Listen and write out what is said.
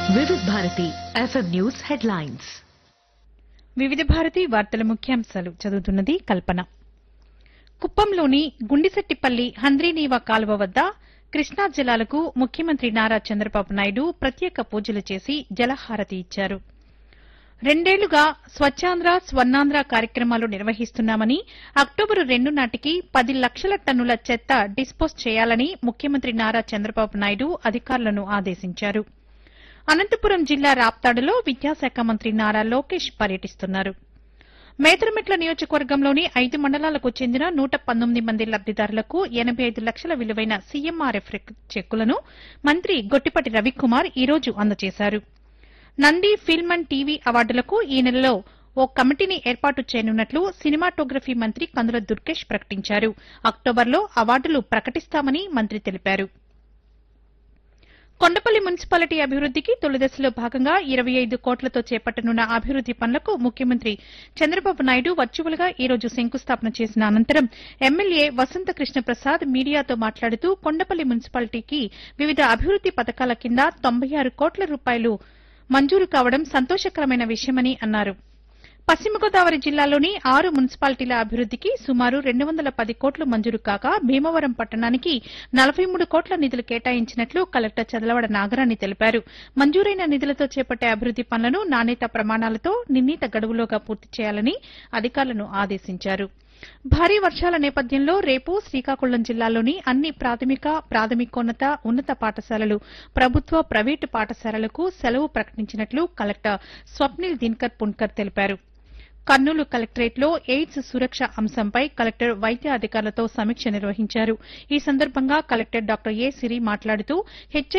వివిధ Bharati FM news headlines. వివిధ భారతి వార్తల ముఖ్యాంశాలు చదువుతున్నది కల్పన. కుప్పంలోని గుండిశెట్టిపల్లి హంద్రీనీవా కాలువ వద్ద కృష్ణా జలాలకు ముఖ్యమంత్రి నారా చంద్రబాబు నాయుడు ప్రత్యేక పూజలు చేసి జలహారతి ఇచ్చారు. 2 ఏళ్లుగా స్వచ్ఛాంధ్ర స్వర్ణాంధ్ర కార్యక్రమాలు నిర్వహిస్తున్నామని అక్టోబరు 2 నాటికి 10 లక్షల టన్నుల చెత్త డిస్పోజ్ చేయాలని ముఖ్యమంత్రి నారా చంద్రబాబు నాయుడు అధికారులను ఆదేశించారు. అనంతపురం జిల్లా రాప్తాడులో విద్యాశాఖ మంత్రి నారా లోకేష్ పర్యటిస్తున్నారు. మేదరమెట్ల నియోజకవర్గంలోని 5 మండలాలకు చెందిన 119 మంది లబ్దిదారులకు 85 లక్షల విలువైన సీఎంఆర్ఎఫ్ చెక్కులను మంత్రి గొట్టిపాటి రవికుమార్ ఈ రోజు అందజేశారు. నంది ఫిల్మ్ అండ్ టీవీ అవార్డులకు ఈ నెలలో ఓ కమిటీని ఏర్పాటు చేయనున్నట్లు సినిమాటోగ్రఫీ మంత్రి కందుల దుర్గేష్ ప్రకటించారు. అక్టోబర్లో అవార్డులు ప్రకటిస్తామని మంత్రి తెలిపారు. కొండపల్లి మున్సిపాలిటీ అభివృద్దికి తొలిదశలో భాగంగా 25 కోట్లతో చేపట్టనున్న అభివృద్ది పనులకు ముఖ్యమంత్రి చంద్రబాబు నాయుడు వర్చువల్ గా ఈ రోజు శంకుస్థాపన చేసిన అనంతరం ఎమ్మెల్యే వసంత కృష్ణ ప్రసాద్ మీడియాతో మాట్లాడుతూ కొండపల్లి మున్సిపాలిటీకి వివిధ అభివృద్ది పథకాల కింద 96 కోట్ల రూపాయలు మంజూరు కావడం సంతోషకరమైన విషయమని అన్నారు. పశ్చిమ గోదావరి జిల్లాలోని 6 మున్సిపాలిటీల అభివృద్దికి సుమారు 210 కోట్లు మంజూరు కాగా భీమవరం పట్టణానికి 43 కోట్ల నిధులు కేటాయించినట్లు కలెక్టర్ చదలవాడ నాగరాణి తెలిపారు. మంజూరైన నిధులతో చేపట్టే అభివృద్ది పనులను నాణ్యతా ప్రమాణాలతో నిర్ణీత గడువులోగా పూర్తి చేయాలని అధికారులను ఆదేశించారు. భారీ వర్షాల నేపథ్యంలో రేపు శ్రీకాకుళం జిల్లాలోని అన్ని ప్రాథమికోన్నత ఉన్నత పాఠశాలలు ప్రభుత్వ ప్రైవేటు పాఠశాలలకు సెలవు ప్రకటించినట్లు కలెక్టర్ స్వప్నిల్ దినకర్ పున్కర్ తెలిపారు. కర్నూలు కలెక్టరేట్లో ఎయిడ్స్ సురక్ష అంశంపై కలెక్టర్ వైద్య అధికారులతో సమీక్ష నిర్వహించారు. ఈ సందర్భంగా కలెక్టర్ డాక్టర్ ఏ సిరి మాట్లాడుతూ